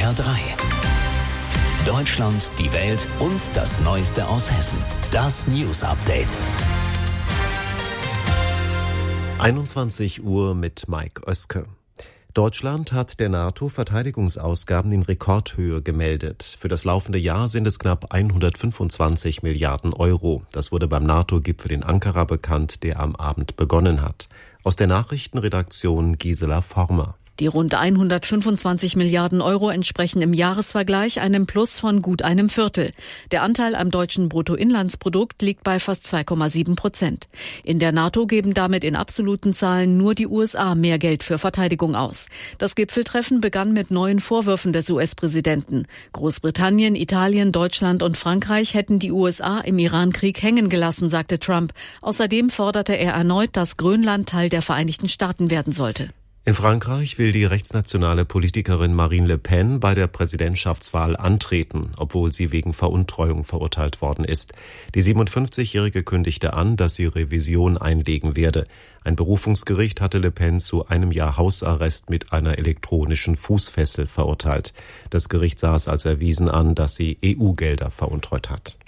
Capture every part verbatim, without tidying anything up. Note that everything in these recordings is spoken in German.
R drei. Deutschland, die Welt und das Neueste aus Hessen. Das News Update. einundzwanzig Uhr mit Mike Oeske. Deutschland hat der NATO Verteidigungsausgaben in Rekordhöhe gemeldet. Für das laufende Jahr sind es knapp hundertfünfundzwanzig Milliarden Euro. Das wurde beim NATO-Gipfel in Ankara bekannt, der am Abend begonnen hat. Aus der Nachrichtenredaktion Gisela Former. Die rund hundertfünfundzwanzig Milliarden Euro entsprechen im Jahresvergleich einem Plus von gut einem Viertel. Der Anteil am deutschen Bruttoinlandsprodukt liegt bei fast zwei Komma sieben Prozent. In der NATO geben damit in absoluten Zahlen nur die U S A mehr Geld für Verteidigung aus. Das Gipfeltreffen begann mit neuen Vorwürfen des U S-Präsidenten. Großbritannien, Italien, Deutschland und Frankreich hätten die U S A im Iran-Krieg hängen gelassen, sagte Trump. Außerdem forderte er erneut, dass Grönland Teil der Vereinigten Staaten werden sollte. In Frankreich will die rechtsnationale Politikerin Marine Le Pen bei der Präsidentschaftswahl antreten, obwohl sie wegen Veruntreuung verurteilt worden ist. Die siebenundfünfzigjährige kündigte an, dass sie Revision einlegen werde. Ein Berufungsgericht hatte Le Pen zu einem Jahr Hausarrest mit einer elektronischen Fußfessel verurteilt. Das Gericht sah es als erwiesen an, dass sie E U-Gelder veruntreut hat.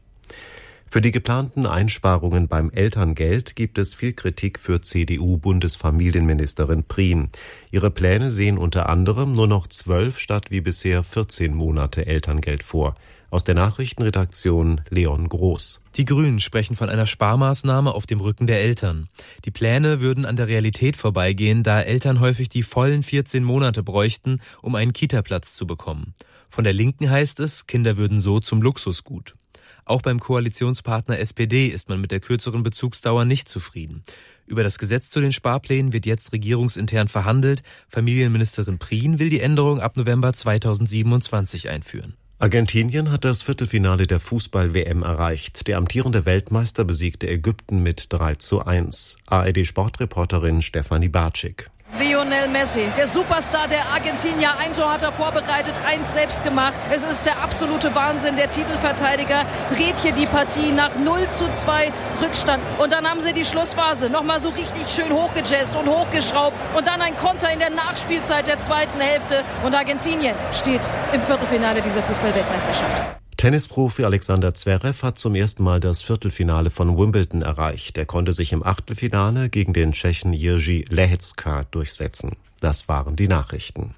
Für die geplanten Einsparungen beim Elterngeld gibt es viel Kritik für C D U-Bundesfamilienministerin Prien. Ihre Pläne sehen unter anderem nur noch zwölf statt wie bisher vierzehn Monate Elterngeld vor. Aus der Nachrichtenredaktion Leon Groß. Die Grünen sprechen von einer Sparmaßnahme auf dem Rücken der Eltern. Die Pläne würden an der Realität vorbeigehen, da Eltern häufig die vollen vierzehn Monate bräuchten, um einen Kita-Platz zu bekommen. Von der Linken heißt es, Kinder würden so zum Luxusgut. Auch beim Koalitionspartner S P D ist man mit der kürzeren Bezugsdauer nicht zufrieden. Über das Gesetz zu den Sparplänen wird jetzt regierungsintern verhandelt. Familienministerin Prien will die Änderung ab November zweitausendsiebenundzwanzig einführen. Argentinien hat das Viertelfinale der Fußball-W M erreicht. Der amtierende Weltmeister besiegte Ägypten mit drei zu eins. A R D-Sportreporterin Stefanie Bartschik. Lionel Messi, der Superstar der Argentinier, ein Tor hat er vorbereitet, eins selbst gemacht. Es ist der absolute Wahnsinn. Der Titelverteidiger dreht hier die Partie nach null zu zwei Rückstand. Und dann haben sie die Schlussphase nochmal so richtig schön hochgejazzt und hochgeschraubt. Und dann ein Konter in der Nachspielzeit der zweiten Hälfte. Und Argentinien steht im Viertelfinale dieser Fußball-Weltmeisterschaft. Tennisprofi Alexander Zverev hat zum ersten Mal das Viertelfinale von Wimbledon erreicht. Er konnte sich im Achtelfinale gegen den Tschechen Jiří Lehecka durchsetzen. Das waren die Nachrichten.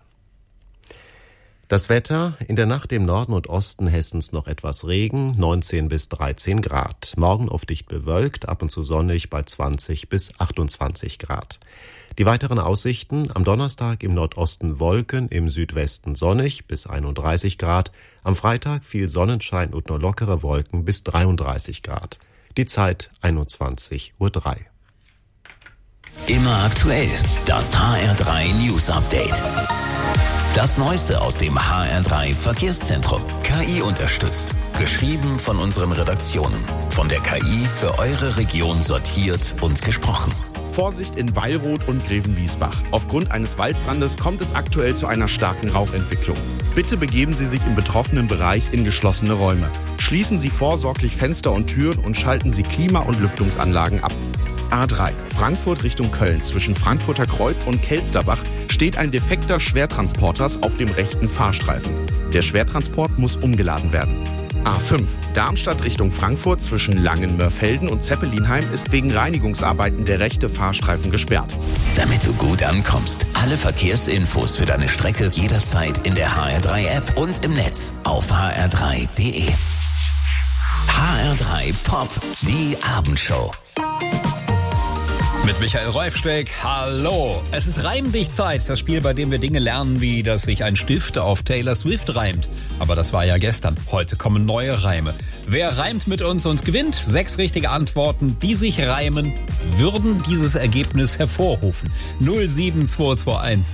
Das Wetter: In der Nacht im Norden und Osten Hessens noch etwas Regen, neunzehn bis dreizehn Grad. Morgen oft dicht bewölkt, ab und zu sonnig bei zwanzig bis achtundzwanzig Grad. Die weiteren Aussichten: am Donnerstag im Nordosten Wolken, im Südwesten sonnig bis einunddreißig Grad. Am Freitag viel Sonnenschein und nur lockere Wolken bis dreiunddreißig Grad. Die Zeit einundzwanzig Uhr drei. Immer aktuell. Das H R drei News Update. Das Neueste aus dem H R drei Verkehrszentrum. K I unterstützt. Geschrieben von unseren Redaktionen. Von der K I für eure Region sortiert und gesprochen. Vorsicht in Weilroth und Grevenwiesbach. Aufgrund eines Waldbrandes kommt es aktuell zu einer starken Rauchentwicklung. Bitte begeben Sie sich im betroffenen Bereich in geschlossene Räume. Schließen Sie vorsorglich Fenster und Türen und schalten Sie Klima- und Lüftungsanlagen ab. A drei, Frankfurt Richtung Köln. Zwischen Frankfurter Kreuz und Kelsterbach steht ein defekter Schwertransporters auf dem rechten Fahrstreifen. Der Schwertransport muss umgeladen werden. A fünf, Darmstadt Richtung Frankfurt zwischen Langen-Mörfelden und Zeppelinheim ist wegen Reinigungsarbeiten der rechte Fahrstreifen gesperrt. Damit du gut ankommst, alle Verkehrsinfos für deine Strecke jederzeit in der H R drei App und im Netz auf h r drei punkt d e. H R drei Pop, die Abendshow. Mit Michael Reufsteck, hallo. Es ist Reimdichtzeit, das Spiel, bei dem wir Dinge lernen, wie dass sich ein Stift auf Taylor Swift reimt. Aber das war ja gestern. Heute kommen neue Reime. Wer reimt mit uns und gewinnt? Sechs richtige Antworten, die sich reimen, würden dieses Ergebnis hervorrufen. null sieben zwei zwei eins